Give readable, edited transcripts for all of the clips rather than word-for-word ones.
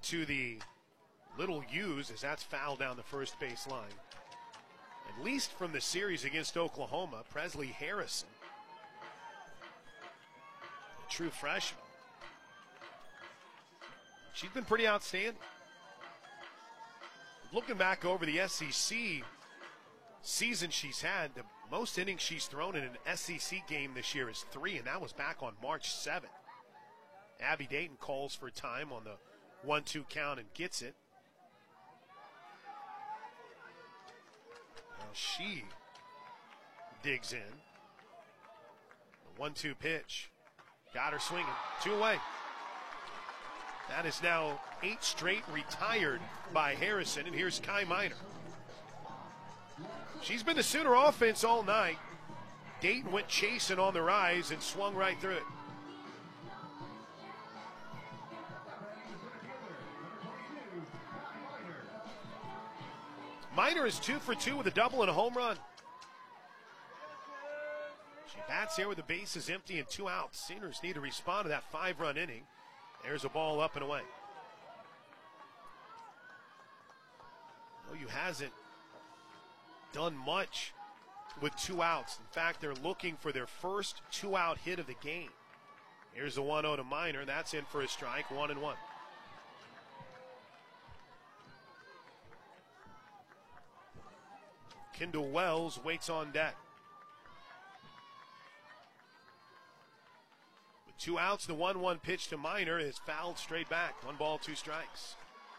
into the little U's as that's fouled down the first base line. At least from the series against Oklahoma, Presley Harrison, a true freshman. She's been pretty outstanding. Looking back over the SEC season she's had, the most innings she's thrown in an SEC game this year is 3, and that was back on March 7th. Abby Dayton calls for time on the 1-2 count and gets it. Now she digs in. The 1-2 pitch. Got her swinging. 2 away. That is now 8 straight retired by Harrison, and here's Kai Miner. She's been the Sooner offense all night. Dayton went chasing on the rise and swung right through it. Miner is 2 for 2 with a double and a home run. She bats here with the bases empty and 2 outs. Sooners need to respond to that 5-run inning. There's a ball up and away. OU hasn't done much with 2 outs. In fact, they're looking for their first 2-out hit of the game. Here's the 1-0 to Miner. That's in for a strike, 1-1. Kendall Wells waits on deck. With 2 outs, the 1-1 pitch to Miner is fouled straight back. 1 ball, 2 strikes.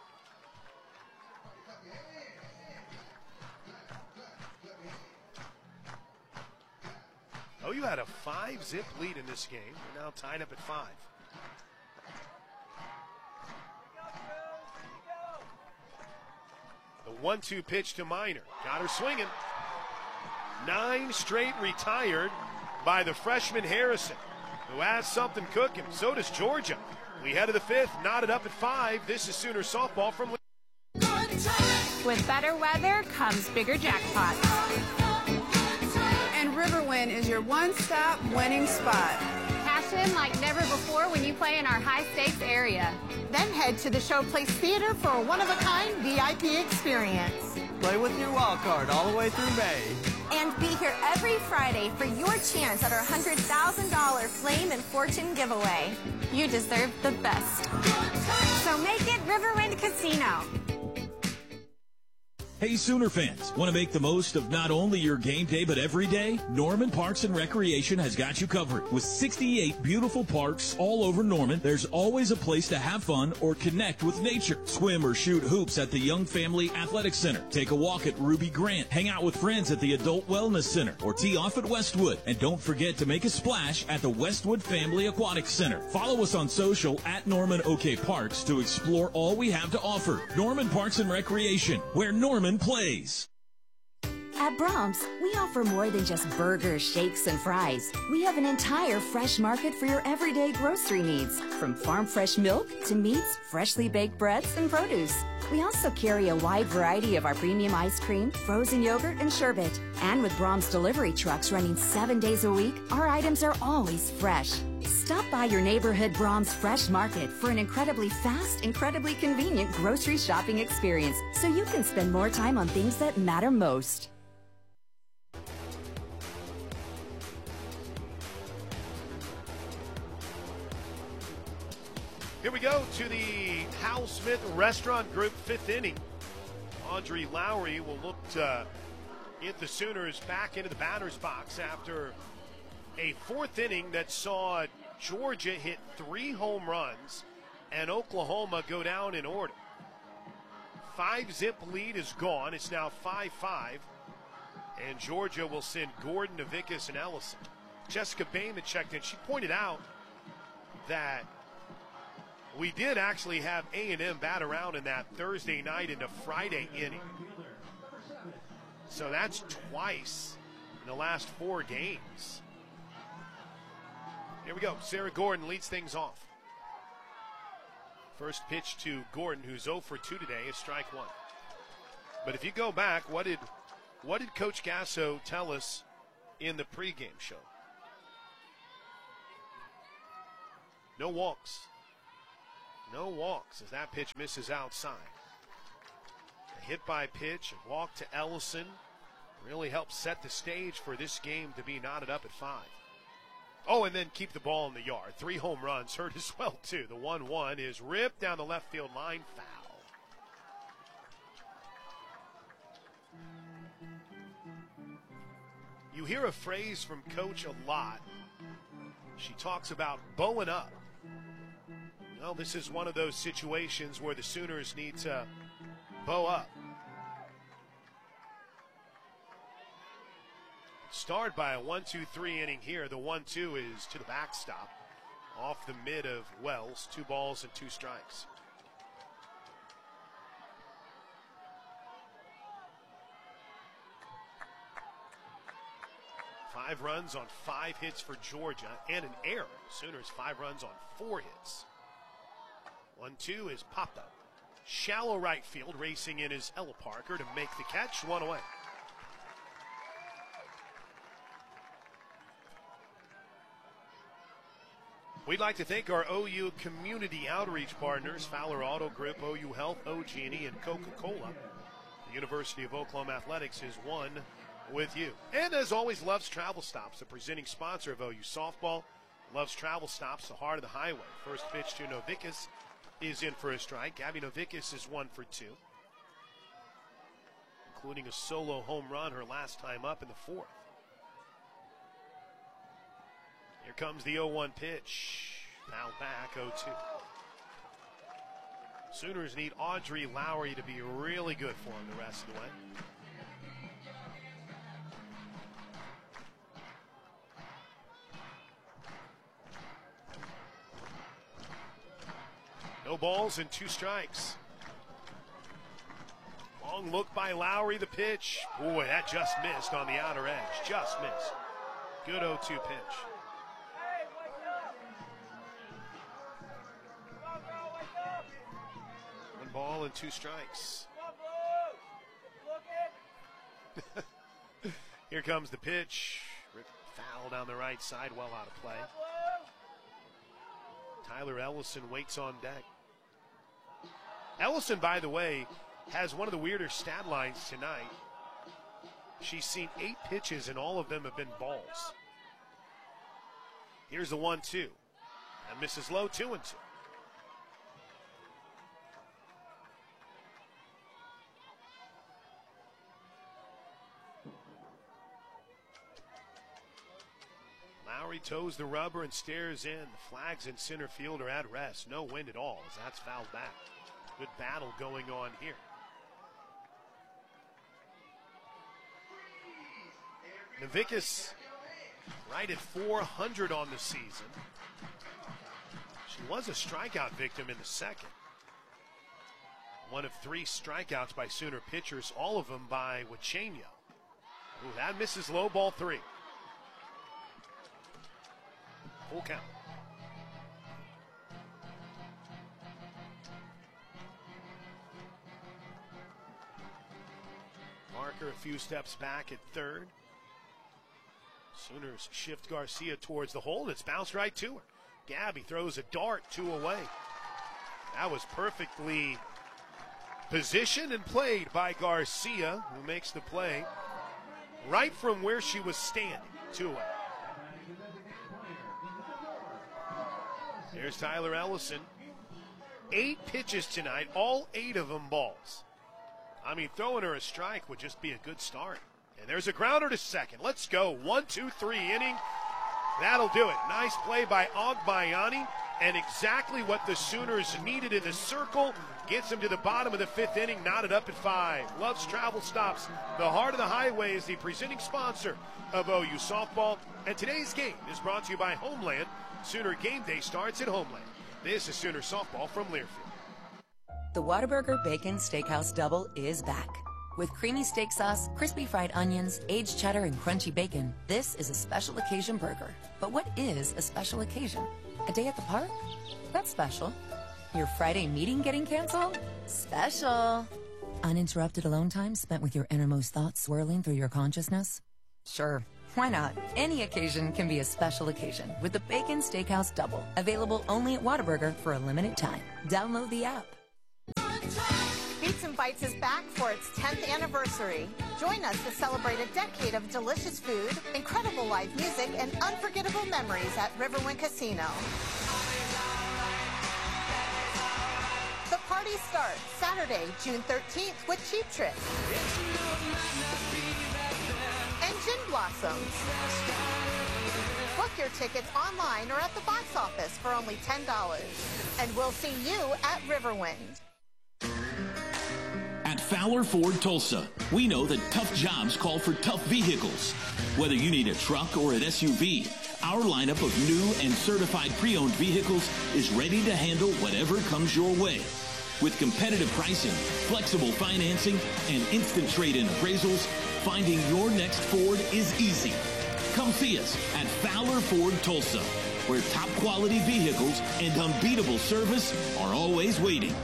OU had a 5-zip lead in this game. They're now tied up at 5. The 1-2 pitch to Miner. Got her swinging. 9 straight retired by the freshman Harrison, who has something cooking. So does Georgia. We head to the 5th, knotted up at 5. This is Sooner softball from. With better weather comes bigger jackpots. And Riverwind is your one-stop winning spot. Cash in like never before when you play in our high-stakes area. Then head to the Showplace Theater for a one-of-a-kind VIP experience. Play with your wild card all the way through May. And be here every Friday for your chance at our $100,000 Flame and Fortune giveaway. You deserve the best. So make it Riverwind Casino. Hey, Sooner fans, want to make the most of not only your game day, but every day? Norman Parks and Recreation has got you covered. With 68 beautiful parks all over Norman, there's always a place to have fun or connect with nature. Swim or shoot hoops at the Young Family Athletic Center. Take a walk at Ruby Grant. Hang out with friends at the Adult Wellness Center or tee off at Westwood. And don't forget to make a splash at the Westwood Family Aquatic Center. Follow us on social at Norman OK Parks to explore all we have to offer. Norman Parks and Recreation, where Norman plays. At Brahms, we offer more than just burgers, shakes, and fries. We have an entire fresh market for your everyday grocery needs, from farm fresh milk to meats, freshly baked breads, and produce. We also carry a wide variety of our premium ice cream, frozen yogurt, and sherbet. And with Brahms delivery trucks running 7 days a week, our items are always fresh. Stop by your neighborhood Brahms Fresh Market for an incredibly fast, incredibly convenient grocery shopping experience, so you can spend more time on things that matter most. Here we go to the Hal Smith Restaurant Group 5th inning. Audrey Lowry will look to get the Sooners back into the batter's box after a 4th inning that saw Georgia hit 3 home runs and Oklahoma go down in order. 5-zip lead is gone. It's now 5-5. And Georgia will send Gordon, Navikas, and Ellison. Jessica Bain checked in. She pointed out that we did actually have A&M bat around in that Thursday night into Friday inning. So that's twice in the last 4 games. Here we go. Sarah Gordon leads things off. First pitch to Gordon, who's 0 for 2 today, is strike 1. But if you go back, what did Coach Gasso tell us in the pregame show? No walks. No walks as that pitch misses outside. A hit by pitch and walk to Ellison really helps set the stage for this game to be knotted up at 5. Oh, and then keep the ball in the yard. 3 home runs hurt as well, too. The 1-1 is ripped down the left field line, foul. You hear a phrase from Coach a lot. She talks about bowing up. Well, this is one of those situations where the Sooners need to bow up. Start by a 1-2-3 inning here. The 1-2 is to the backstop. Off the mid of Wells. 2 balls and 2 strikes. Five runs on 5 hits for Georgia and an error. Sooners 5 runs on 4 hits. 1-2 is popped up. Shallow right field. Racing in is Ella Parker to make the catch. 1 away. We'd like to thank our OU community outreach partners, Fowler Auto Group, OU Health, OG&E, and Coca-Cola. The University of Oklahoma Athletics is one with you. And as always, Love's Travel Stops, the presenting sponsor of OU softball. Love's Travel Stops, the heart of the highway. First pitch to Novickis is in for a strike. Gabby Novickis is 1 for 2, including a solo home run her last time up in the 4th. Here comes the 0-1 pitch. Fouled back, 0-2. Sooners need Audrey Lowry to be really good for them the rest of the way. No balls and 2 strikes. Long look by Lowry, the pitch. Boy, that just missed on the outer edge. Just missed. Good 0-2 pitch. 1 ball and 2 strikes. Here comes the pitch. Foul down the right side, well out of play. Tyler Ellison waits on deck. Ellison, by the way, has one of the weirder stat lines tonight. She's seen 8 pitches and all of them have been balls. Here's the 1-2. That misses low, 2-2. Lowry toes the rubber and stares in. The flags in center field are at rest. No wind at all as that's fouled back. Good battle going on here. Novickis right at 400 on the season. She was a strikeout victim in the 2nd. One of 3 strikeouts by Sooner pitchers, all of them by Wachenio. Ooh, that misses low, ball 3. Full count. Marker a few steps back at 3rd. Sooners shift Garcia towards the hole, and it's bounced right to her. Gabby throws a dart 2 away. That was perfectly positioned and played by Garcia, who makes the play right from where she was standing. 2 away. There's Tyler Ellison. 8 pitches tonight, all 8 of them balls. I mean, throwing her a strike would just be a good start. And there's a grounder to second. Let's go. 1-2-3 inning. That'll do it. Nice play by Ogbayani. And exactly what the Sooners needed in the circle. Gets them to the bottom of the 5th inning, knotted up at 5. Love's Travel Stops. The heart of the highway is the presenting sponsor of OU softball. And today's game is brought to you by Homeland. Sooner game day starts at Homeland. This is Sooner softball from Learfield. The Whataburger Bacon Steakhouse Double is back. With creamy steak sauce, crispy fried onions, aged cheddar, and crunchy bacon, this is a special occasion burger. But what is a special occasion? A day at the park? That's special. Your Friday meeting getting canceled? Special. Uninterrupted alone time spent with your innermost thoughts swirling through your consciousness? Sure, Why not? Any occasion can be a special occasion with the Bacon Steakhouse Double. Available only at Whataburger for a limited time. Download the app. Beats and Bites is back for its 10th anniversary. Join us to celebrate a decade of delicious food, incredible live music, and unforgettable memories at Riverwind Casino. The party starts Saturday, June 13th with Cheap Trick and Gin Blossoms. Book your tickets online or at the box office for only $10. And we'll see you at Riverwind. At Fowler Ford Tulsa, we know that tough jobs call for tough vehicles. Whether you need a truck or an SUV, our lineup of new and certified pre-owned vehicles is ready to handle whatever comes your way. With competitive pricing, flexible financing, and instant trade-in appraisals, finding your next Ford is easy. Come see us at Fowler Ford Tulsa, where top quality vehicles and unbeatable service are always waiting.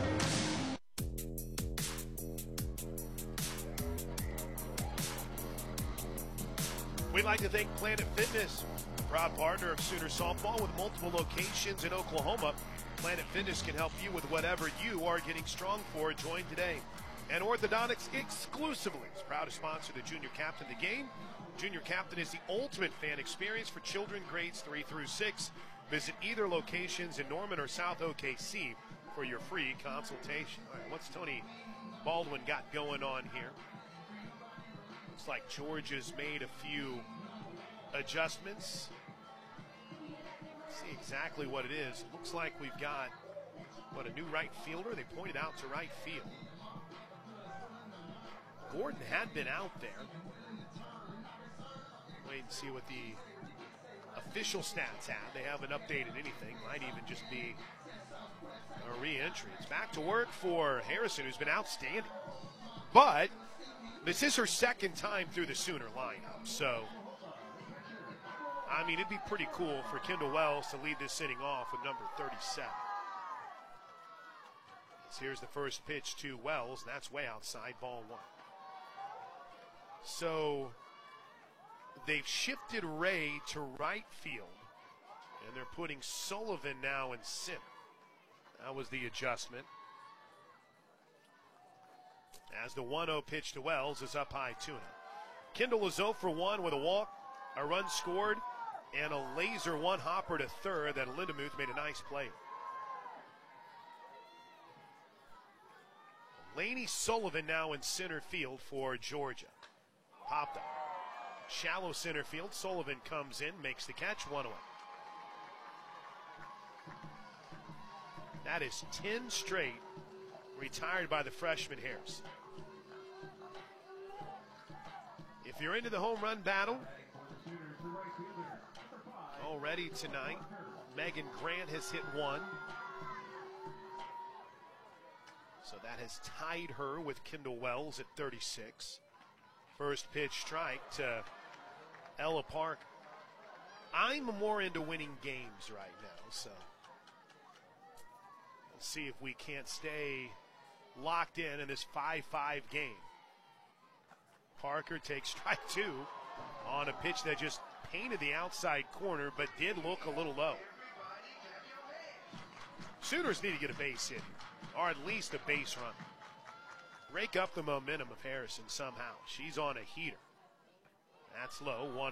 We'd like to thank Planet Fitness, proud partner of Sooner Softball with multiple locations in Oklahoma. Planet Fitness can help you with whatever you are getting strong for. Join today. And Orthodontics exclusively is proud to sponsor the Junior Captain of the game. Junior Captain is the ultimate fan experience for children grades 3 through 6. Visit either locations in Norman or South OKC for your free consultation. All right, what's Tony Baldwin got going on here? Looks like Georgia's made a few adjustments. See exactly what it is. It looks like we've got, a new right fielder. They pointed out to right field. Gordon had been out there. Wait and see what the official stats have. They haven't updated anything. Might even just be a re-entry. It's back to work for Harrison, who's been outstanding. But this is her second time through the Sooner lineup. So, I mean, it'd be pretty cool for Kendall Wells to lead this inning off with number 37. So here's the first pitch to Wells. That's way outside, ball 1. So they've shifted Ray to right field, and they're putting Sullivan now in center. That was the adjustment. As the 1-0 pitch to Wells is up high 2-0. Kendall is 0 for 1 with a walk, a run scored, and a laser one hopper to third that Lindemuth made a nice play. Laney Sullivan now in center field for Georgia. Popped up. Shallow center field. Sullivan comes in, makes the catch, 1 away. That is 10 straight retired by the freshman Harrison. If you're into the home run battle, already tonight, Megan Grant has hit 1. So that has tied her with Kendall Wells at 36. First pitch strike to Ella Park. I'm more into winning games right now, so we'll see if we can't stay locked in this 5-5 game. Parker takes strike 2 on a pitch that just painted the outside corner but did look a little low. Sooners need to get a base hit, or at least a base run. Rake up the momentum of Harrison somehow. She's on a heater. That's low, 1-2.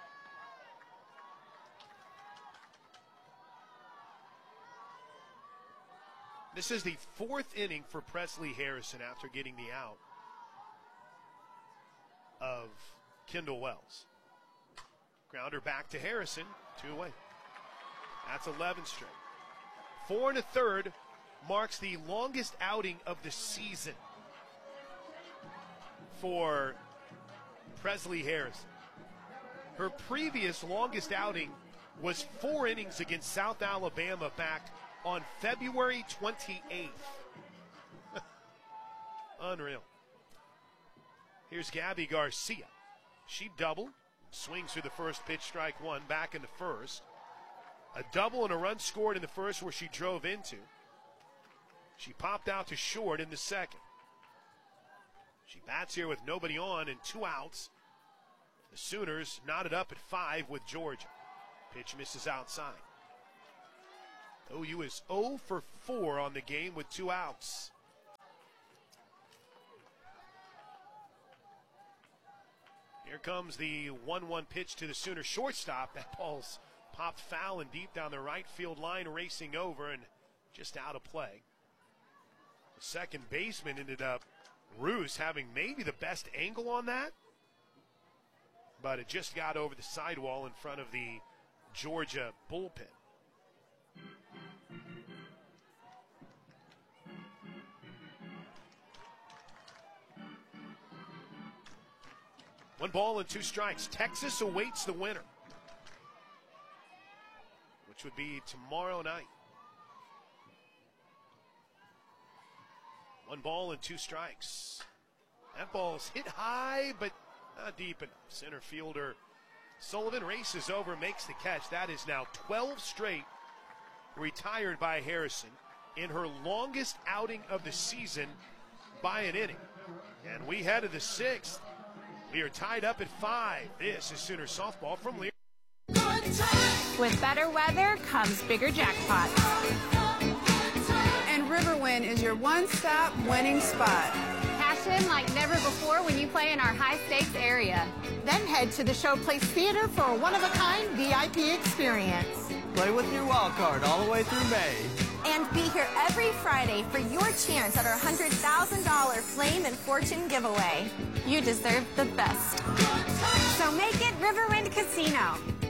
This is the 4th inning for Presley Harrison after getting the out of Kendall Wells. Grounder back to Harrison, 2 away. That's 11 straight. 4 1/3 marks the longest outing of the season for Presley Harrison. Her previous longest outing was 4 innings against South Alabama back on February 28th. Unreal. Here's Gabby Garcia. She doubled, swings through the first pitch, strike 1, back in the first. A double and a run scored in the first where she drove into. She popped out to short in the second. She bats here with nobody on and 2 outs. The Sooners knotted up at 5 with Georgia. Pitch misses outside. OU is 0 for 4 on the game with 2 outs. Here comes the 1-1 pitch to the Sooner shortstop. That ball's popped foul and deep down the right field line, racing over and just out of play. The second baseman ended up, Roos, having maybe the best angle on that, but it just got over the sidewall in front of the Georgia bullpen. One ball and 2 strikes. Texas awaits the winner, which would be tomorrow night. 1 ball and 2 strikes. That ball's hit high, but not deep enough. Center fielder Sullivan races over, makes the catch. That is now 12 straight retired by Harrison in her longest outing of the season by an inning. And we head to the 6th. We are tied up at 5. This is Sooner softball from Lear. With better weather comes bigger jackpots. And Riverwind is your one-stop winning spot. Cash in like never before when you play in our high-stakes area. Then head to the Showplace Theater for a one-of-a-kind VIP experience. Play with your wild card all the way through May. And be here every Friday for your chance at our $100,000 Flame and Fortune giveaway. You deserve the best. So make it Riverwind Casino.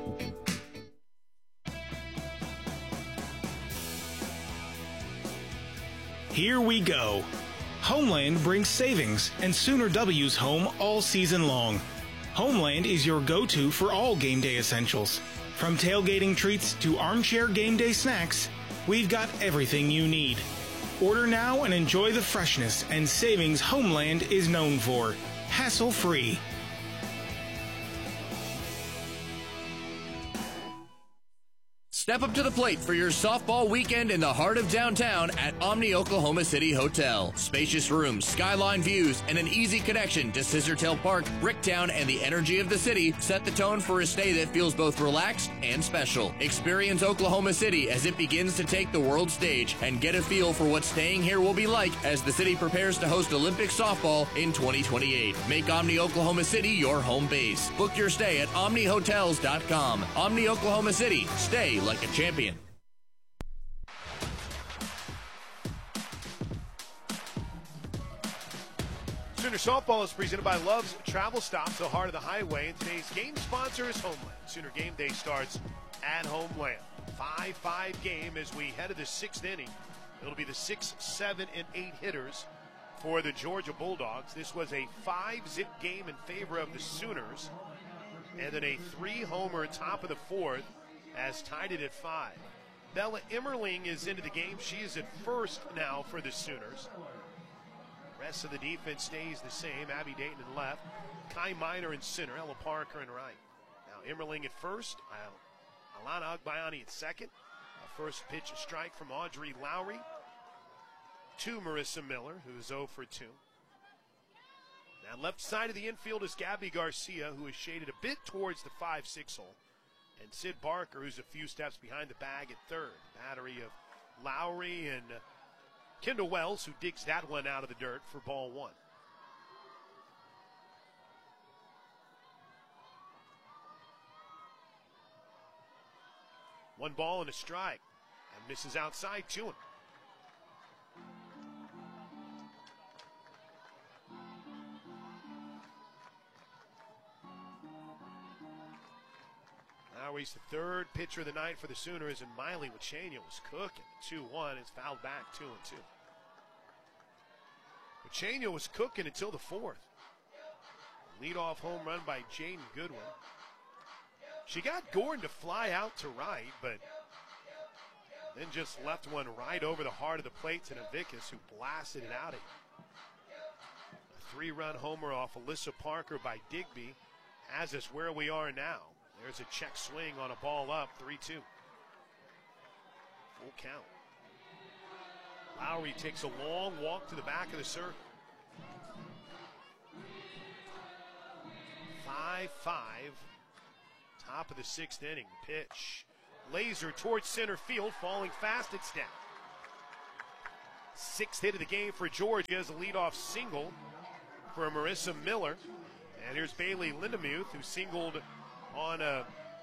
Here we go. Homeland brings savings and Sooner W's home all season long. Homeland is your go-to for all game day essentials. From tailgating treats to armchair game day snacks, we've got everything you need. Order now and enjoy the freshness and savings Homeland is known for. Hassle-free. Step up to the plate for your softball weekend in the heart of downtown at Omni Oklahoma City Hotel. Spacious rooms, skyline views, and an easy connection to Scissortail Park, Bricktown, and the energy of the city set the tone for a stay that feels both relaxed and special. Experience Oklahoma City as it begins to take the world stage and get a feel for what staying here will be like as the city prepares to host Olympic softball in 2028. Make Omni Oklahoma City your home base. Book your stay at omnihotels.com. Omni Oklahoma City. Stay like a champion. Sooner softball is presented by Love's Travel Stops, the heart of the highway. And today's game sponsor is Homeland. Sooner game day starts at Homeland. 5-5 game as we head to the 6th inning. It'll be the 6, 7, and 8 hitters for the Georgia Bulldogs. This was a 5-zip game in favor of the Sooners, and then a 3-homer top of the 4th as tied it at 5. Bella Emmerling is into the game. She is at first now for the Sooners. Rest of the defense stays the same. Abby Dayton in left, Kai Minor in center, Ella Parker in right. Now Emmerling at first, Alana Agbayani at second. A first pitch strike from Audrey Lowry to Marissa Miller, who's 0 for 2. Now left side of the infield is Gabby Garcia, who is shaded a bit towards the 5-6 hole. And Sid Barker, who's a few steps behind the bag at third. Battery of Lowry and Kendall Wells, who digs that one out of the dirt for ball 1. One ball and a strike. And misses outside to him. Lowry's the third pitcher of the night for the Sooners, and Miley Wachania was cooking. 2-1 is fouled back 2-2. Wachania was cooking until the 4th. Leadoff home run by Jaden Goodwin. She got Gordon to fly out to right, but then just left one right over the heart of the plate to Navikas, who blasted it out of here. A 3-run homer off Alyssa Parker by Digby has us where we are now. There's a check swing on a ball up, 3-2. Full count. Lowry takes a long walk to the back of the circle. 5-5. Top of the 6th inning. Pitch. Laser towards center field. Falling fast. It's down. 6th hit of the game for Georgia as a leadoff single for Marissa Miller. And here's Bailey Lindemuth, who singled on a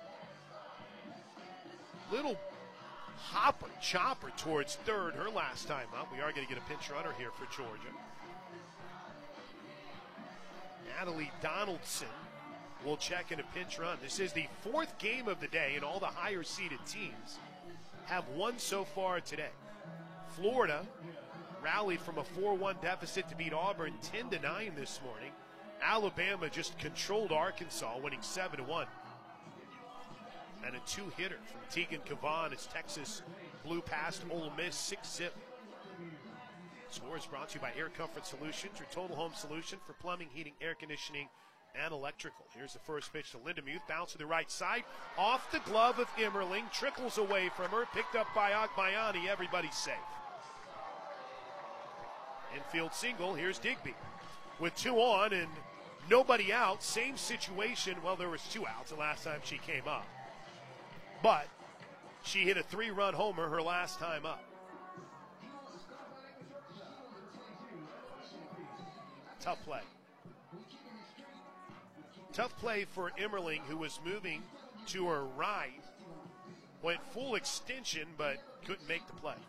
little chopper towards third her last time up. We are going to get a pinch runner here for Georgia. Natalie Donaldson will check in a pinch run. This is the 4th game of the day, and all the higher-seeded teams have won so far today. Florida rallied from a 4-1 deficit to beat Auburn 10-9 this morning. Alabama just controlled Arkansas, winning 7-1. And a 2-hitter from Tegan Cavan as Texas blew past Ole Miss 6-zip. Scores brought to you by Air Comfort Solutions, your total home solution for plumbing, heating, air conditioning, and electrical. Here's the first pitch to Lindemuth. Bounce to the right side. Off the glove of Emmerling. Trickles away from her. Picked up by Agbayani. Everybody's safe. Infield single. Here's Digby. With 2 on and nobody out. Same situation. Well, there was 2 outs the last time she came up. But she hit a 3-run homer her last time up. Tough play. Tough play for Emmerling, who was moving to her right. Went full extension, but couldn't make the play.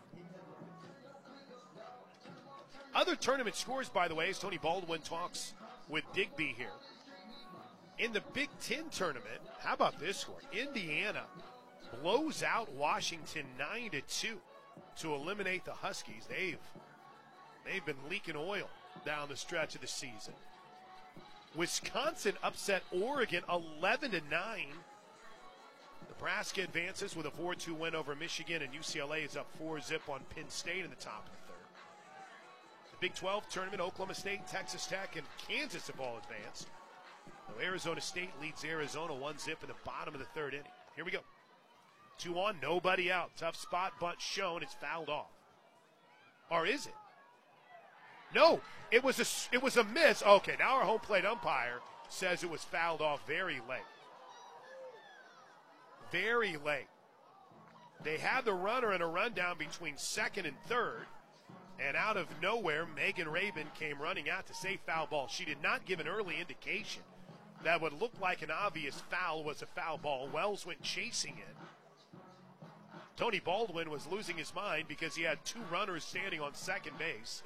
Other tournament scores, by the way, as Tony Baldwin talks with Digby here. In the Big Ten tournament, how about this score? Indiana blows out Washington 9-2 to eliminate the Huskies. They've been leaking oil down the stretch of the season. Wisconsin upset Oregon 11-9. Nebraska advances with a 4-2 win over Michigan, and UCLA is up 4-zip on Penn State in the top of the 3rd. The Big 12 tournament, Oklahoma State, Texas Tech, and Kansas have all advanced. Now Arizona State leads Arizona 1-zip in the bottom of the 3rd inning. Here we go. 2 on, nobody out. Tough spot, bunt shown. It's fouled off. Or is it? No, it was a miss. Okay, now our home plate umpire says it was fouled off very late. Very late. They had the runner in a rundown between 2nd and 3rd, and out of nowhere, Megan Rabin came running out to say foul ball. She did not give an early indication that what looked like an obvious foul was a foul ball. Wells went chasing it. Tony Baldwin was losing his mind because he had 2 runners standing on second base.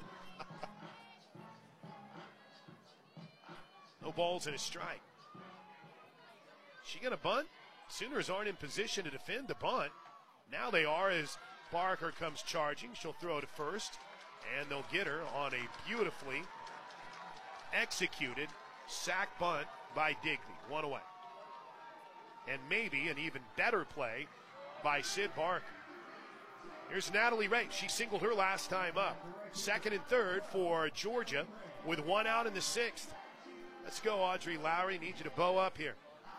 No balls and a strike. She going to bunt? Sooners aren't in position to defend the bunt. Now they are as Barker comes charging. She'll throw to first, and they'll get her on a beautifully executed sac bunt by Digby. 1 away. And maybe an even better play by Sid Barker. Here's Natalie Ray. She singled her last time up. 2nd and 3rd for Georgia with 1 out in the 6th. Let's go, Audrey Lowry. Need you to bow up here.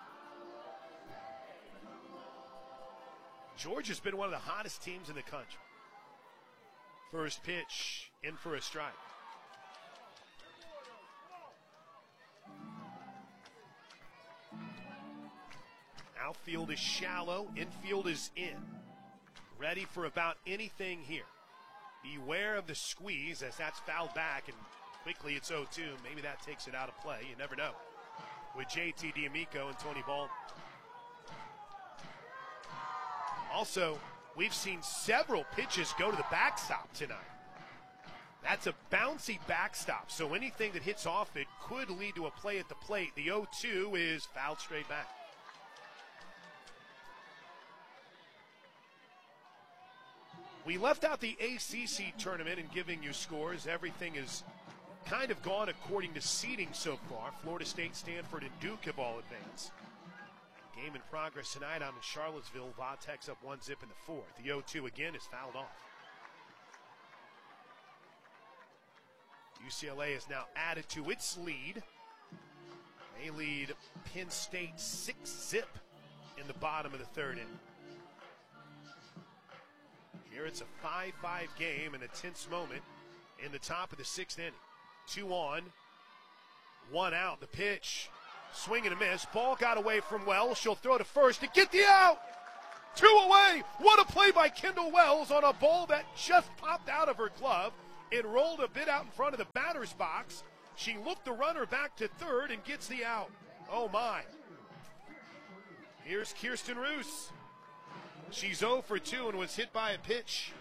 Georgia's been one of the hottest teams in the country. First pitch in for a strike. Outfield is shallow. Infield is in. Ready for about anything here. Beware of the squeeze as that's fouled back, and quickly it's 0-2. Maybe that takes it out of play. You never know. With JT D'Amico and Tony Baldwin. Also, we've seen several pitches go to the backstop tonight. That's a bouncy backstop, so anything that hits off it could lead to a play at the plate. The 0-2 is fouled straight back. We left out the ACC tournament in giving you scores. Everything has kind of gone according to seeding so far. Florida State, Stanford, and Duke have all advanced. Game in progress tonight. I'm in Charlottesville. Vatex up 1-zip in the 4th. The 0-2 again is fouled off. UCLA has now added to its lead. They lead Penn State 6-zip in the bottom of the 3rd inning. Here it's a 5-5 game and a tense moment in the top of the 6th inning. 2 on, 1 out. The pitch Swing and a miss. Ball got away from Wells. She'll throw to first to get the out. 2 away. What a play by Kendall Wells on a ball that just popped out of her glove. It rolled a bit out in front of the batter's box. She looked the runner back to third and gets the out. Oh, my. Here's Kirsten Roos. She's 0 for 2 and was hit by a pitch.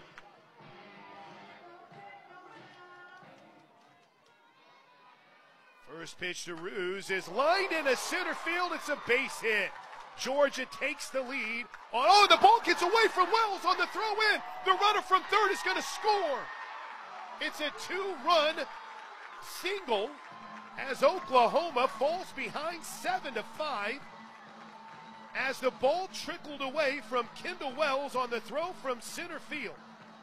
First pitch to Roos is lined into center field. It's a base hit. Georgia takes the lead. Oh, the ball gets away from Wells on the throw in. The runner from third is going to score. It's a 2-run single as Oklahoma falls behind 7-5 as the ball trickled away from Kendall Wells on the throw from center field.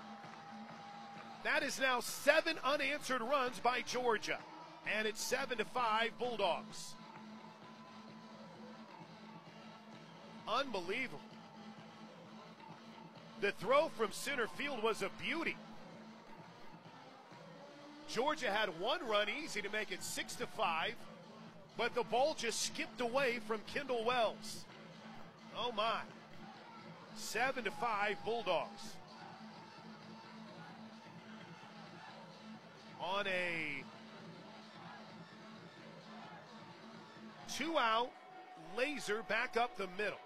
That is now 7 unanswered runs by Georgia, and it's 7-5 Bulldogs. Unbelievable. The throw from center field was a beauty. Georgia had 1 run easy to make it 6-5, but the ball just skipped away from Kendall Wells. Oh my. 7-5 Bulldogs. On a 2-out laser back up the middle.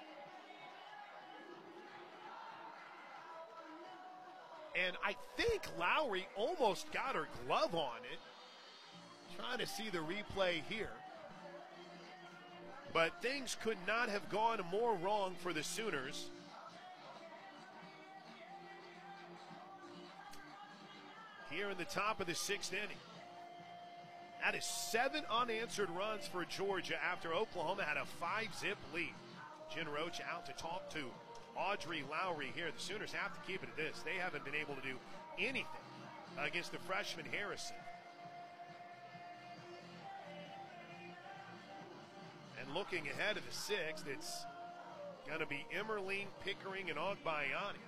And I think Lowry almost got her glove on it. Trying to see the replay here. But things could not have gone more wrong for the Sooners. Here in the top of the 6th inning. That is 7 unanswered runs for Georgia after Oklahoma had a 5-zip lead. Jen Roach out to talk to Audrey Lowry here. The Sooners have to keep it at this. They haven't been able to do anything against the freshman Harrison. And looking ahead of the 6th, it's going to be Emmerling, Pickering, and Ogbayani.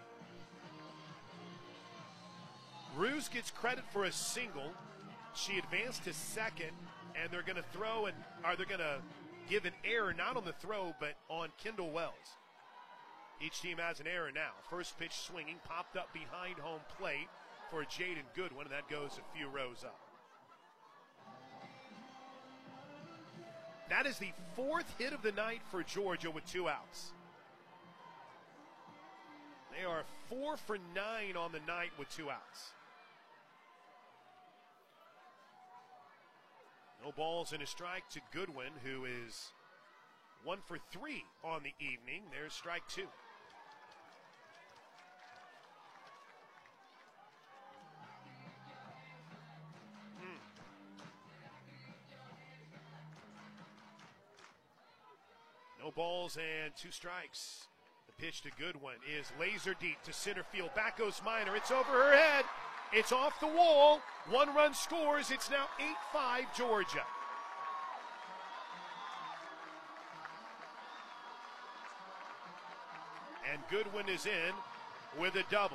Roos gets credit for a single. She advanced to second, and they're going to throw and they're going to give an error, not on the throw, but on Kendall Wells. Each team has an error now. First pitch swinging, popped up behind home plate for Jaden Goodwin, and that goes a few rows up. That is the 4th hit of the night for Georgia with 2 outs. They are 4 for 9 on the night with 2 outs. No balls and a strike to Goodwin, who is 1 for 3 on the evening. There's strike 2. No balls and 2 strikes. The pitch to Goodwin is laser deep to center field. Back goes Minor. It's over her head. It's off the wall. 1 run scores. It's now 8-5 Georgia. And Goodwin is in with a double.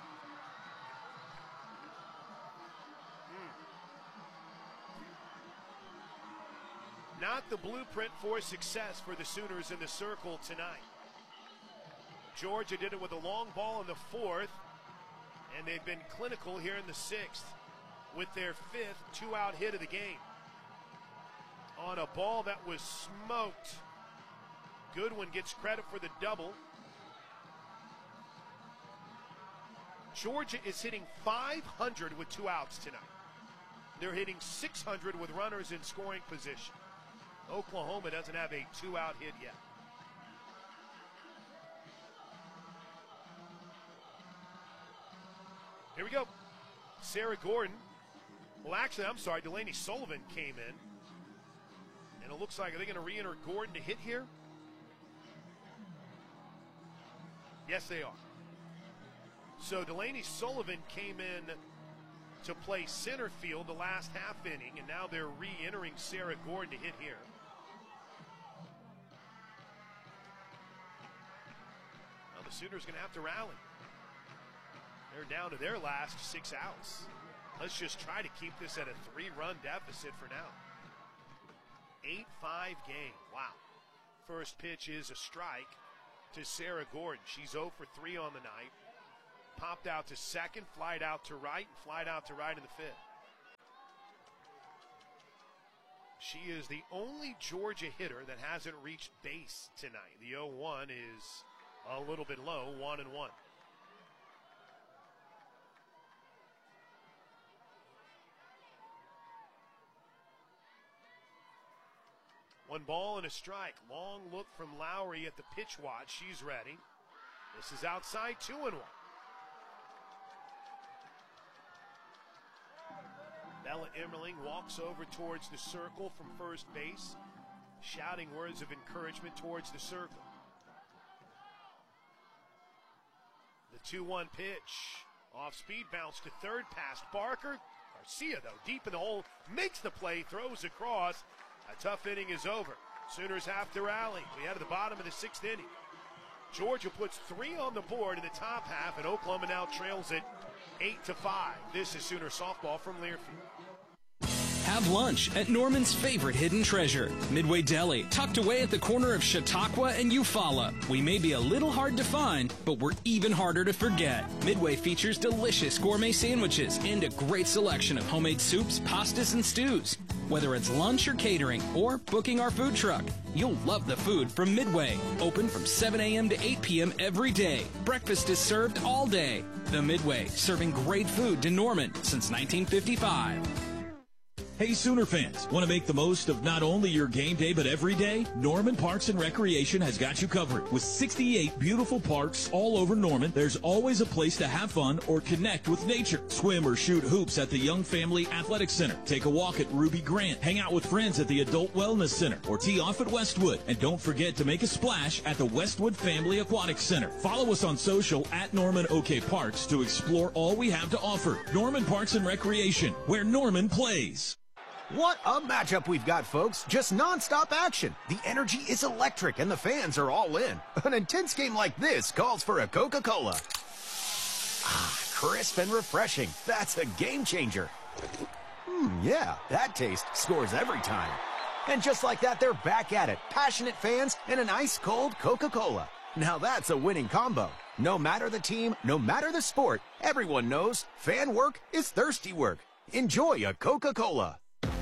Not the blueprint for success for the Sooners in the circle tonight. Georgia did it with a long ball in the 4th, and they've been clinical here in the 6th with their 5th 2-out hit of the game. On a ball that was smoked. Goodwin gets credit for the double. Georgia is hitting .500 with 2 outs tonight. They're hitting .600 with runners in scoring position. Oklahoma doesn't have a 2-out hit yet. Here we go. Sarah Gordon. Well, actually, I'm sorry. Delaney Sullivan came in. And it looks like, are they going to re-enter Gordon to hit here? Yes, they are. So Delaney Sullivan came in to play center field the last half inning, and now they're re-entering Sarah Gordon to hit here. Well, the Sooners are going to have to rally. They're down to their last 6 outs. Let's just try to keep this at a 3-run deficit for now. 8-5 game. Wow. First pitch is a strike to Sarah Gordon. She's 0 for 3 on the night. Popped out to second, flied out to right, and flied out to right in the fifth. She is the only Georgia hitter that hasn't reached base tonight. The 0-1 is a little bit low, 1-1. One ball and a strike. Long look from Lowry at the pitch watch. She's ready. This is outside, 2-1. Bella Emmerling walks over towards the circle from first base, shouting words of encouragement towards the circle. The 2-1 pitch. Off speed, bounce to third, past Barker. Garcia, though, deep in the hole, makes the play, throws across. A tough inning is over. Sooners have to rally. We head to the bottom of the 6th inning. Georgia puts 3 on the board in the top half, and Oklahoma now trails it 8-5. This is Sooner softball from Learfield. Have lunch at Norman's favorite hidden treasure, Midway Deli, tucked away at the corner of Chautauqua and Eufaula. We may be a little hard to find, but we're even harder to forget. Midway features delicious gourmet sandwiches and a great selection of homemade soups, pastas, and stews. Whether it's lunch or catering or booking our food truck, you'll love the food from Midway. Open from 7 a.m. to 8 p.m. every day. Breakfast is served all day. The Midway, serving great food to Norman since 1955. Hey, Sooner fans, want to make the most of not only your game day, but every day? Norman Parks and Recreation has got you covered. With 68 beautiful parks all over Norman, there's always a place to have fun or connect with nature. Swim or shoot hoops at the Young Family Athletic Center. Take a walk at Ruby Grant. Hang out with friends at the Adult Wellness Center. Or tee off at Westwood. And don't forget to make a splash at the Westwood Family Aquatic Center. Follow us on social at Norman OK Parks to explore all we have to offer. Norman Parks and Recreation, where Norman plays. What a matchup we've got, folks. Just non-stop action. The energy is electric and the fans are all in. An intense game like this calls for a Coca-Cola. Ah, crisp and refreshing. That's a game changer. Yeah, that taste scores every time. And just like that, they're back at it. Passionate fans and an ice-cold Coca-Cola. Now that's a winning combo. No matter the team, no matter the sport, everyone knows fan work is thirsty work. Enjoy a Coca-Cola.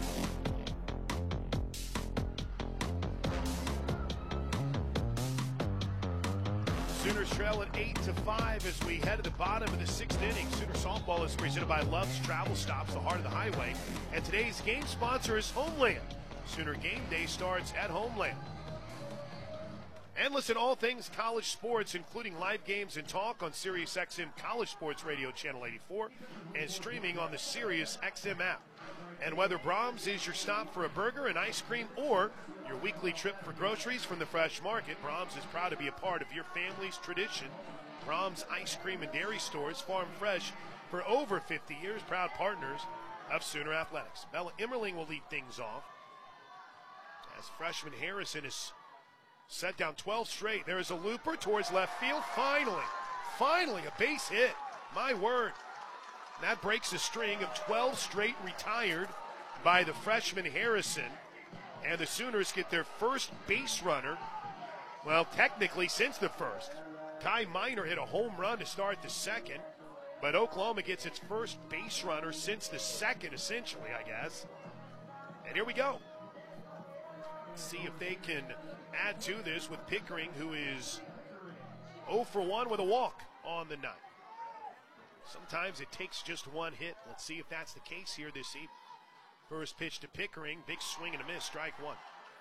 Sooners trail at 8-5 as we head to the bottom of the 6th inning. Sooner softball is presented by Love's Travel Stops, the heart of the highway. And today's game sponsor is Homeland. Sooner game day starts at Homeland. And listen to all things college sports, including live games and talk on SiriusXM College Sports Radio Channel 84 and streaming on the SiriusXM app. And whether Brahms is your stop for a burger and ice cream or your weekly trip for groceries from the Fresh Market, Brahms is proud to be a part of your family's tradition. Brahms Ice Cream and Dairy Stores, farm fresh for over 50 years, proud partners of Sooner Athletics. Bella Emmerling will lead things off as freshman Harrison is set down 12 straight. There is a looper towards left field. Finally a base hit. My word. That breaks a string of 12 straight retired by the freshman Harrison. And the Sooners get their first base runner, well, technically since the first. Kai Minor hit a home run to start the second, but Oklahoma gets its first base runner since the second, essentially, I guess. And here we go. Let's see if they can add to this with Pickering, who is 0 for 1 with a walk on the night. Sometimes it takes just one hit. Let's see if that's the case here this evening. First pitch to Pickering, big swing and a miss, strike one.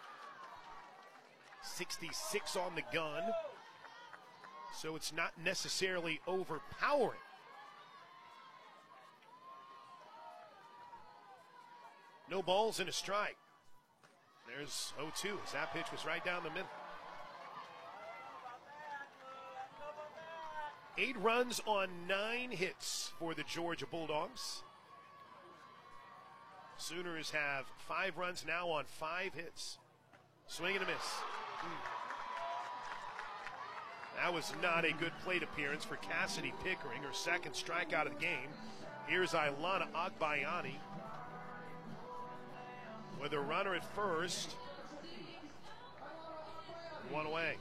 66 on the gun, so it's not necessarily overpowering. No balls and a strike. There's 0-2 as that pitch was right down the middle. 8 runs on 9 hits for the Georgia Bulldogs. Sooners have 5 runs now on 5 hits. Swing and a miss. That was not a good plate appearance for Cassidy Pickering, her second strikeout of the game. Here's Ilana Agbayani with a runner at first one away.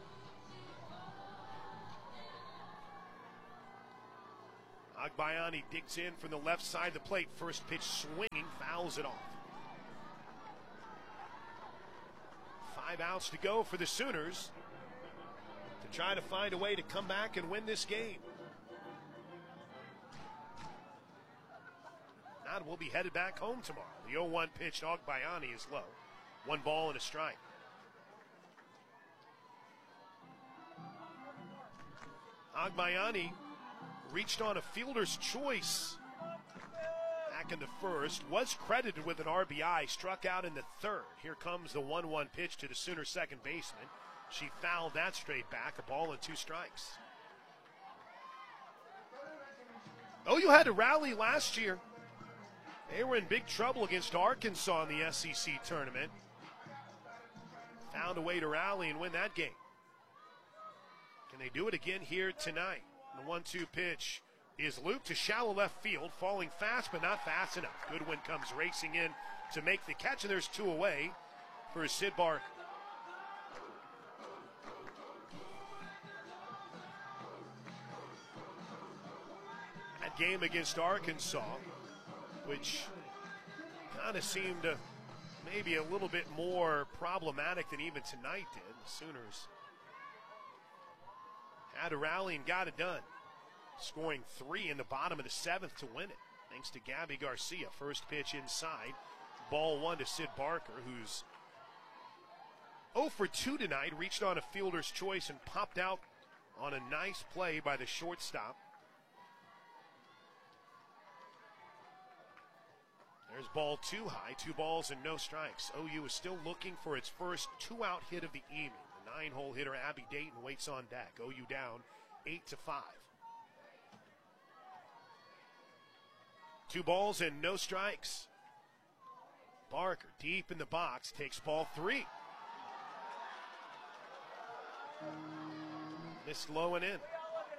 Agbayani digs in from the left side of the plate. First pitch swinging, fouls it off. 5 outs to go for the Sooners to try to find a way to come back and win this game. Now we'll be headed back home tomorrow. The 0-1 pitch to Agbayani is low. 1 ball and a strike. Agbayani reached on a fielder's choice back in the first, was credited with an RBI, struck out in the third. Here comes the 1-1 pitch to the Sooner second baseman. She fouled that straight back, a ball and 2 strikes. OU had to rally last year. They were in big trouble against Arkansas in the SEC tournament. Found a way to rally and win that game. Can they do it again here tonight? The 1-2 pitch is looped to shallow left field, falling fast but not fast enough. Goodwin comes racing in to make the catch, and there's 2 away for Sid Barker. That game against Arkansas, which kind of seemed maybe a little bit more problematic than even tonight did. The Sooners had to rally and got it done, scoring 3 in the bottom of the 7th to win it, thanks to Gabby Garcia. First pitch inside, ball 1 to Sid Barker, who's 0 for 2 tonight, reached on a fielder's choice and popped out on a nice play by the shortstop. There's ball 2 high, 2 balls and no strikes. OU is still looking for its first 2-out hit of the evening. The 9-hole hitter Abby Dayton waits on deck. OU down 8-5. 2 balls and no strikes. Barker deep in the box takes ball 3. Missed low and in.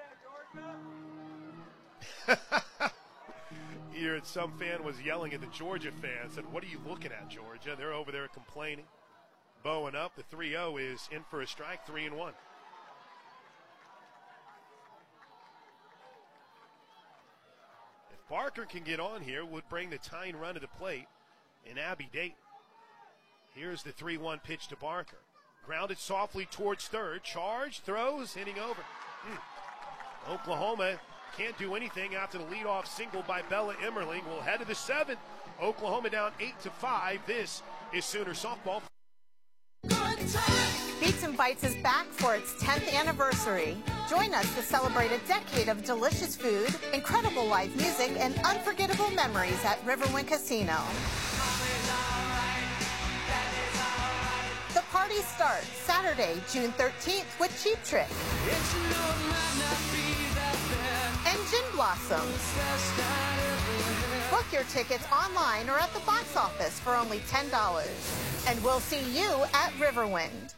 Here, some fan was yelling at the Georgia fan, said, "What are you looking at, Georgia?" They're over there complaining. Bowing up, the 3-0 is in for a strike, 3-1. If Barker can get on here, would bring the tying run to the plate in Abby Dayton. Here's the 3-1 pitch to Barker. Grounded softly towards third. Charge, throws, hitting over. Oklahoma can't do anything after the leadoff single by Bella Emmerling. We'll head to the 7th. Oklahoma down 8-5. This is Sooner softball. Beats and Bites is back for its 10th anniversary. Join us to celebrate a decade of delicious food, incredible live music, and unforgettable memories at Riverwind Casino. The party starts Saturday, June 13th with Cheap Trick and Gin Blossoms. Book your tickets online or at the box office for only $10. And we'll see you at Riverwind.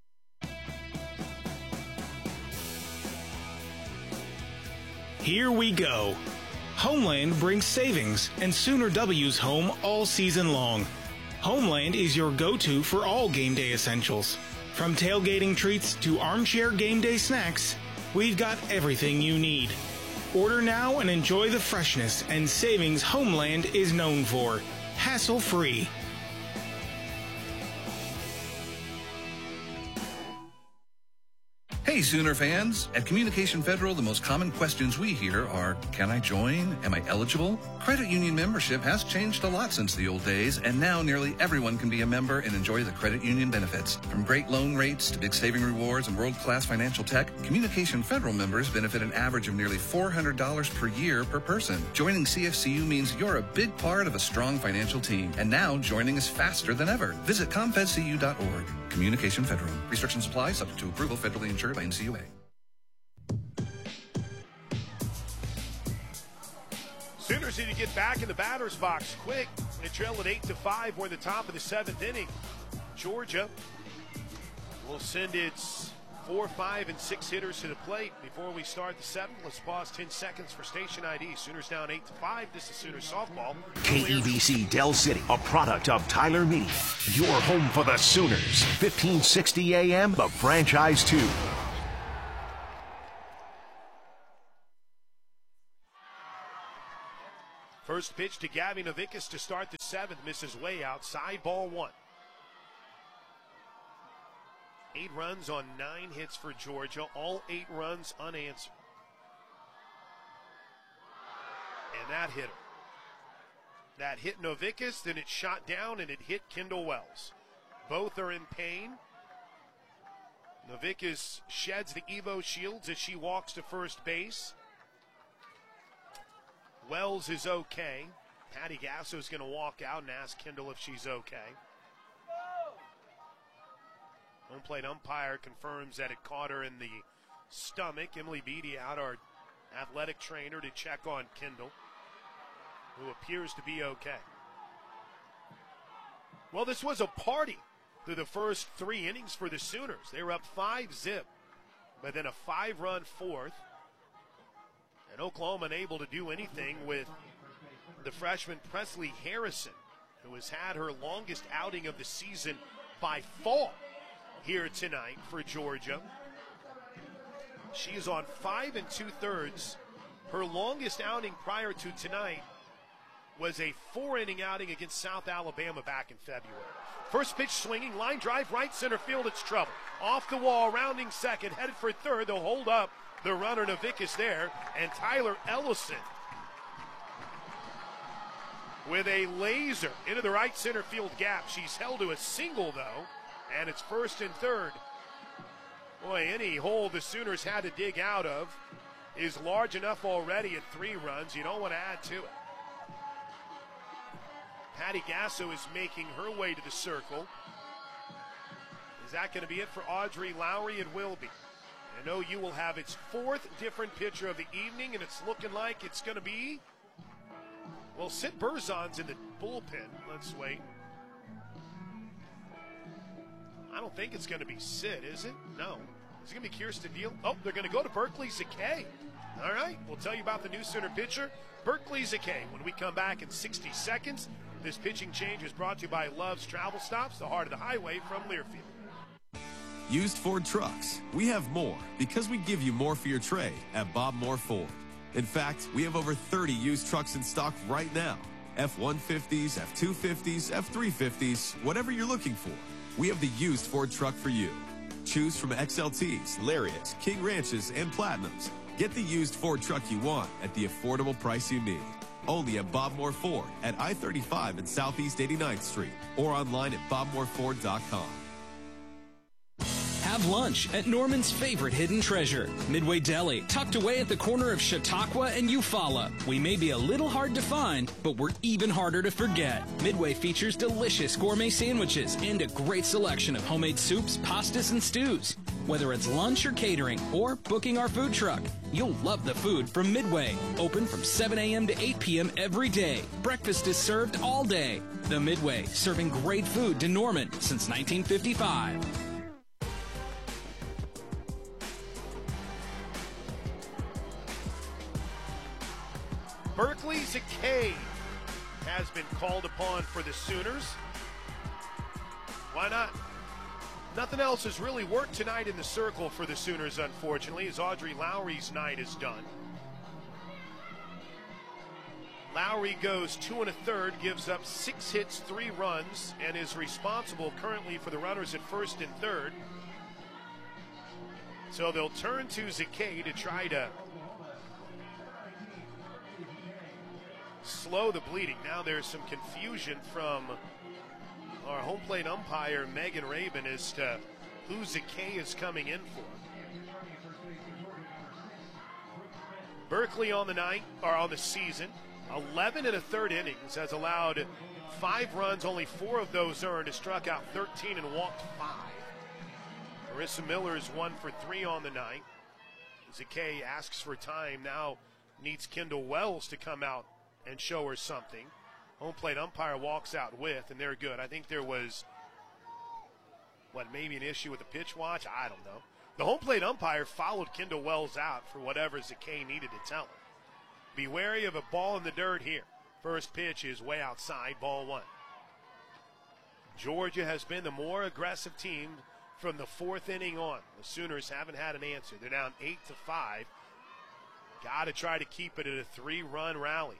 Here we go. Homeland brings savings and Sooner W's home all season long. Homeland is your go-to for all game day essentials. From tailgating treats to armchair game day snacks, we've got everything you need. Order now and enjoy the freshness and savings Homeland is known for. Hassle-free. Hey, Sooner fans! At Communication Federal, the most common questions we hear are, can I join? Am I eligible? Credit union membership has changed a lot since the old days, and now nearly everyone can be a member and enjoy the credit union benefits. From great loan rates to big saving rewards and world-class financial tech, Communication Federal members benefit an average of nearly $400 per year per person. Joining CFCU means you're a big part of a strong financial team, and now joining is faster than ever. Visit ComFedCU.org. Communication Federal. Restrictions apply, subject to approval, federally insured by NCUA. Sooners need to get back in the batter's box quick. They trail at 8-5. We're in the top of the 7th inning. Georgia will send its 4, 5, and 6 hitters to the plate before we start the 7th. Let's pause 10 seconds for station ID. Sooners down 8-5. This is Sooners softball. KEBC Del City, a product of Tyler Media. Your home for the Sooners. 1560 AM, the franchise 2. First pitch to Gabby Novickis to start the 7th. Misses way outside, ball 1. 8 runs on 9 hits for Georgia, all 8 runs unanswered. And that hit her. That hit Novickis, then it shot down and it hit Kendall Wells. Both are in pain. Novickis sheds the Evo shields as she walks to first base. Wells is okay. Patty Gasso is going to walk out and ask Kendall if she's okay. Home plate umpire confirms that it caught her in the stomach. Emily Beatty out, our athletic trainer, to check on Kendall, who appears to be okay. Well, this was a party through the first 3 innings for the Sooners. They were up 5-0, but then a 5-run 4th. And Oklahoma unable to do anything with the freshman Presley Harrison, who has had her longest outing of the season by far here tonight for Georgia. She is on 5 2/3. Her longest outing prior to tonight was a 4-inning outing against South Alabama back in February. First pitch swinging, line drive, right center field, it's trouble. Off the wall, rounding second, headed for third. They'll hold up the runner Novickis there, and Tyler Ellison with a laser into the right center field gap. She's held to a single, though, and it's 1st and 3rd. Boy, any hole the Sooners had to dig out of is large enough already at 3 runs. You don't want to add to it. Patty Gasso is making her way to the circle. Is that going to be it for Audrey Lowry? It will be. And OU will have its 4th different pitcher of the evening, and it's looking like it's going to be, well, Sid Berzon's in the bullpen. Let's wait. I don't think it's going to be Sid, is it? No. Is it going to be Kirsten Deal? Oh, they're going to go to Berkeley Zakay. All right, we'll tell you about the new Sooner pitcher, Berkeley Zakay, when we come back in 60 seconds. This pitching change is brought to you by Love's Travel Stops, the heart of the highway from Learfield. Used Ford trucks. We have more because we give you more for your trade at Bob Moore Ford. In fact, we have over 30 used trucks in stock right now. F-150s, F-250s, F-350s, whatever you're looking for. We have the used Ford truck for you. Choose from XLTs, Lariats, King Ranches, and Platinums. Get the used Ford truck you want at the affordable price you need. Only at Bob Moore Ford at I-35 and Southeast 89th Street, or online at bobmooreford.com. Have lunch at Norman's favorite hidden treasure, Midway Deli, tucked away at the corner of Chautauqua and Eufaula. We may be a little hard to find, but we're even harder to forget. Midway features delicious gourmet sandwiches and a great selection of homemade soups, pastas, and stews. Whether it's lunch or catering or booking our food truck, you'll love the food from Midway. Open from 7 a.m. to 8 p.m. every day. Breakfast is served all day. The Midway, serving great food to Norman since 1955. Berkeley Zakay has been called upon for the Sooners. Why not? Nothing else has really worked tonight in the circle for the Sooners, unfortunately, as Audrey Lowry's night is done. Lowry goes 2 1/3, gives up 6 hits, 3 runs, and is responsible currently for the runners at 1st and 3rd. So they'll turn to Zakay to try to slow the bleeding. Now there's some confusion from our home plate umpire, Megan Rabin, as to who Zakay is coming in for. Berkeley on the night, or on the season, 11 1/3 innings, has allowed 5 runs, only 4 of those earned, has struck out 13 and walked 5. Marissa Miller is 1 for 3 on the night. Zakay asks for time, now needs Kendall Wells to come out and show her something. Home plate umpire walks out with, and they're good. I think there was, maybe an issue with the pitch watch? I don't know. The home plate umpire followed Kendall Wells out for whatever Zakay needed to tell him. Be wary of a ball in the dirt here. First pitch is way outside, ball 1. Georgia has been the more aggressive team from the 4th inning on. The Sooners haven't had an answer. They're down 8-5. Got to try to keep it at a 3-run rally.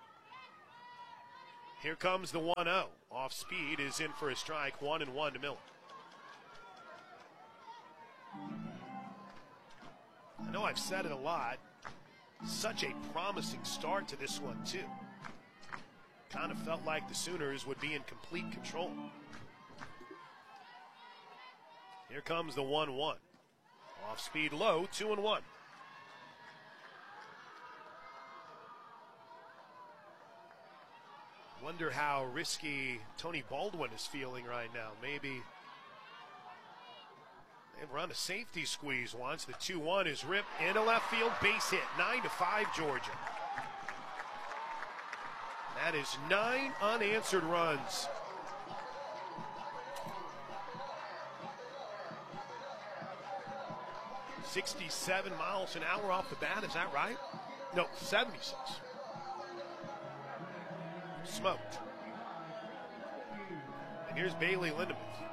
Here comes the 1-0. Off speed is in for a strike, 1-1 to Miller. I know I've said it a lot. Such a promising start to this one, too. Kind of felt like the Sooners would be in complete control. Here comes the 1-1. Off speed low, 2-1. Wonder how risky Tony Baldwin is feeling right now. Maybe they've run a safety squeeze once. The 2-1 is ripped into left field, base hit. 9-5 Georgia. That is 9 unanswered runs. .67 miles an hour off the bat, is that right? No, 76. Smoked. And here's Bailey Lindemuth.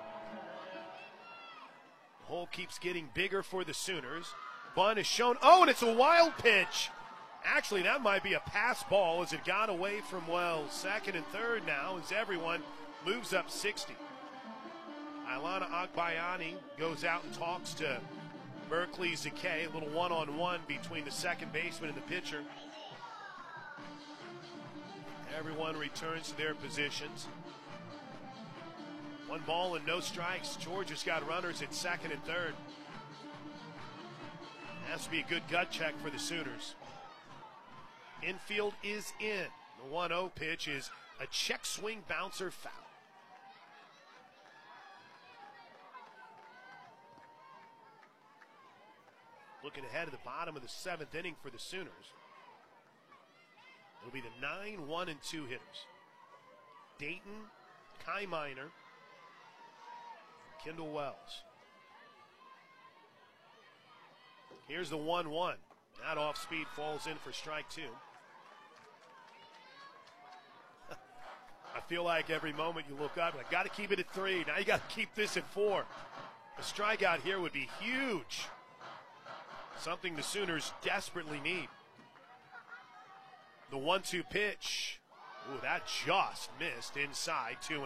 The hole keeps getting bigger for the Sooners. Bunt is shown. Oh, and it's a wild pitch. Actually, that might be a pass ball as it got away from Wells. Second and third now as everyone moves up 60. Ilana Agbayani goes out and talks to Berkeley Zakay. A little one-on-one between the second baseman and the pitcher. Everyone returns to their positions. 1 ball and no strikes. Georgia's got runners at second and third. Has to be a good gut check for the Sooners. Infield is in. The 1-0 pitch is a check swing bouncer foul. Looking ahead to the bottom of the 7th inning for the Sooners. It'll be the 9, 1, and 2 hitters. Dayton, Kai Minor, Kendall Wells. Here's the 1-1. That off speed falls in for strike 2. I feel like every moment you look up, I got to keep it at 3. Now you got to keep this at 4. A strikeout here would be huge. Something the Sooners desperately need. The 1-2 pitch. Ooh, that just missed inside, 2-2.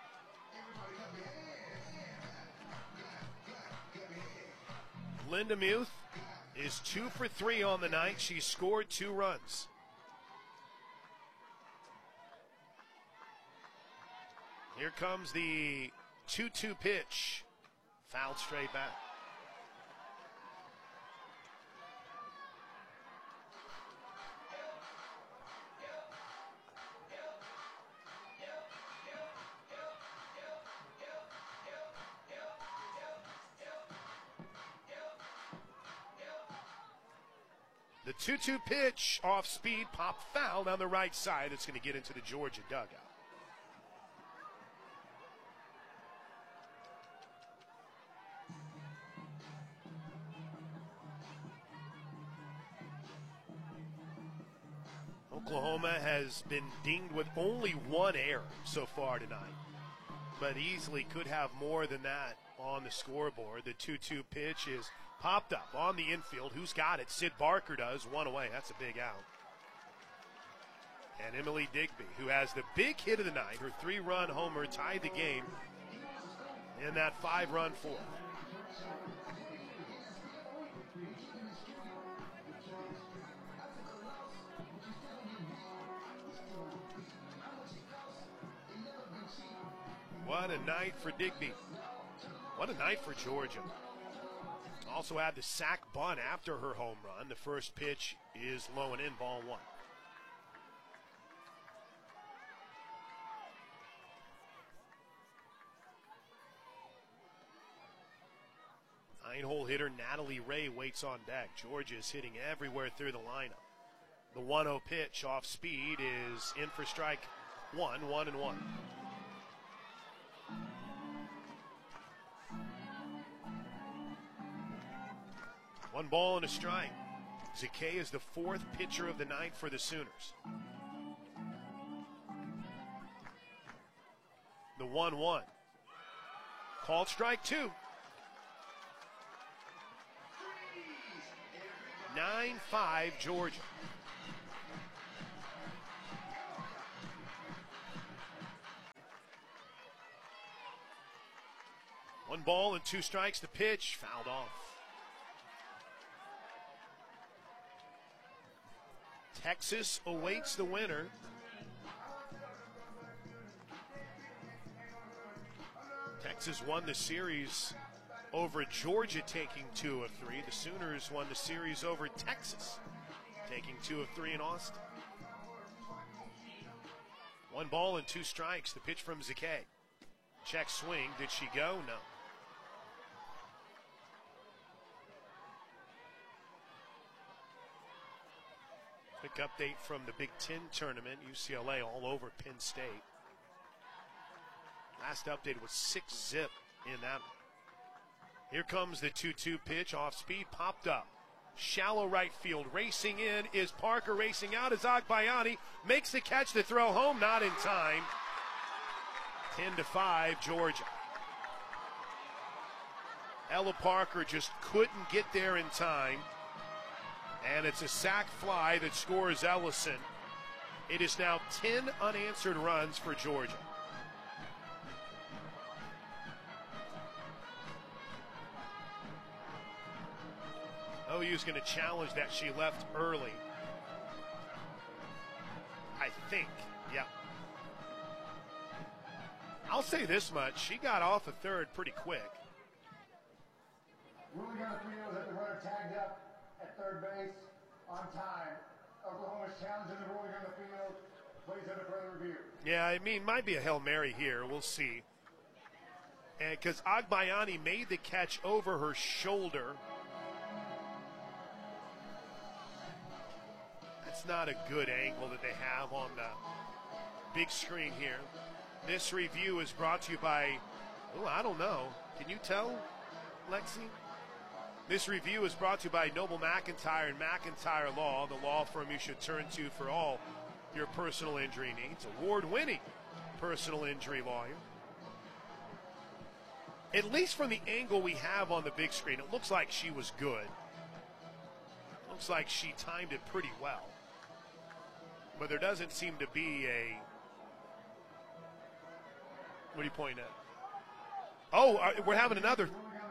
Lindemuth is 2 for 3 on the night. She scored 2 runs. Here comes the 2-2 pitch. Fouled straight back. The 2-2 pitch off speed, pop foul on the right side. It's going to get into the Georgia dugout. Oklahoma has been dinged with only 1 error so far tonight, but easily could have more than that on the scoreboard. The 2-2 pitch is popped up on the infield. Who's got it? Sid Barker does. 1 away. That's a big out. And Emily Digby, who has the big hit of the night, her 3-run homer, tied the game in that 5-run fourth. What a night for Digby. What a night for Georgia. Also had the sac bunt after her home run. The first pitch is low and in, ball 1. Nine-hole hitter Natalie Ray waits on deck. Georgia is hitting everywhere through the lineup. The 1-0 pitch off speed is in for strike 1, 1-1. 1 ball and a strike. Zakay is the 4th pitcher of the night for the Sooners. The 1-1. Called strike 2. 9-5 Georgia. One ball and 2 strikes. The pitch fouled off. Texas awaits the winner. Texas won the series over Georgia, taking 2 of 3. The Sooners won the series over Texas, taking 2 of 3 in Austin. 1 ball and 2 strikes. The pitch from Zakay. Check swing. Did she go? No. Quick update from the Big Ten tournament. UCLA all over Penn State. Last update was 6-0 in that. Here comes the 2-2 pitch. Off speed, popped up. Shallow right field. Racing in is Parker. Racing out is Agbayani. Makes the catch to throw home. Not in time. 10-5 Georgia. Ella Parker just couldn't get there in time. And it's a sac fly that scores Ellison. It is now 10 unanswered runs for Georgia. OU's going to challenge that she left early. I think, yeah. I'll say this much. She got off a third pretty quick. Ruling on the field that the runner tagged up at third base on time. Oklahoma's challenging the ruling on the field. Please have a further review. Yeah, I mean, might be a Hail Mary here. We'll see. And because Agbayani made the catch over her shoulder. That's not a good angle that they have on the big screen here. This review is brought to you by, oh, I don't know. Can you tell, Lexi? This review is brought to you by Noble McIntyre and McIntyre Law, the law firm you should turn to for all your personal injury needs. Award-winning personal injury lawyer. At least from the angle we have on the big screen, it looks like she was good. Looks like she timed it pretty well. But there doesn't seem to be a... What are you pointing at? Oh, we're having another...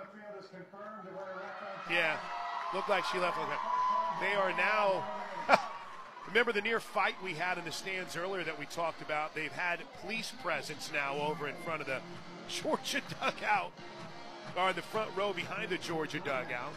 Yeah, looked like she left. They are now... Remember the near fight we had in the stands earlier that we talked about? They've had police presence now over in front of the Georgia dugout, or in the front row behind the Georgia dugout.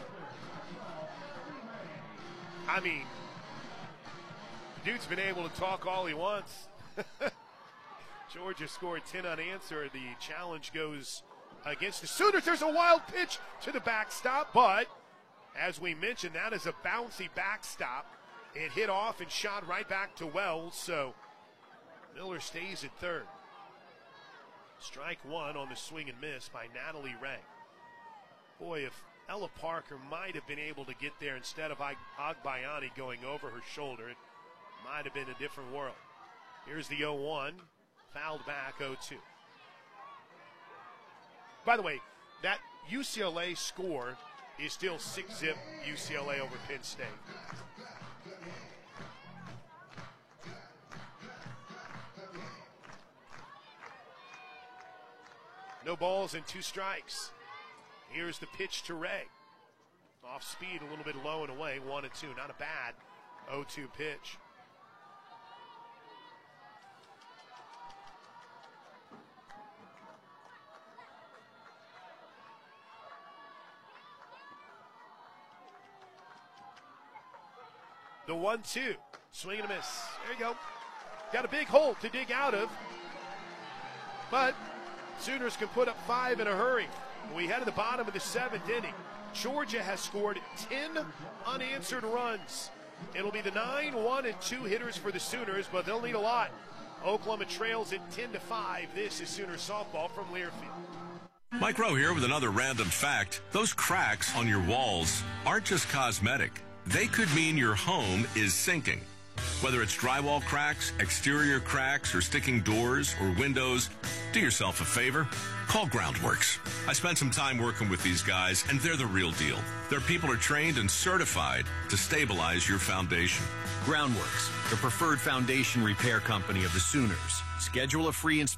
I mean, the dude's been able to talk all he wants. Georgia scored 10 unanswered. The challenge goes against the Sooners. There's a wild pitch to the backstop, but as we mentioned, that is a bouncy backstop. It hit off and shot right back to Wells, so Miller stays at third. Strike 1 on the swing and miss by Natalie Ray. Boy, if Ella Parker might have been able to get there instead of Agbayani going over her shoulder, it might have been a different world. Here's the 0-1, fouled back 0-2. By the way, that UCLA score is still 6-0 UCLA over Penn State. No balls and 2 strikes. Here's the pitch to Ray. Off speed, a little bit low and away, 1-2. Not a bad 0-2 pitch. The 1-2. Swing and a miss. There you go. Got a big hole to dig out of. But Sooners can put up 5 in a hurry. We head to the bottom of the 7th inning. Georgia has scored 10 unanswered runs. It'll be the 9, 1, and 2 hitters for the Sooners, but they'll need a lot. Oklahoma trails at 10-5. This is Sooner softball from Learfield. Mike Rowe here with another random fact. Those cracks on your walls aren't just cosmetic. They could mean your home is sinking. Whether it's drywall cracks, exterior cracks, or sticking doors or windows, do yourself a favor. Call Groundworks. I spent some time working with these guys, and they're the real deal. Their people are trained and certified to stabilize your foundation. Groundworks, the preferred foundation repair company of the Sooners. Schedule a free inspection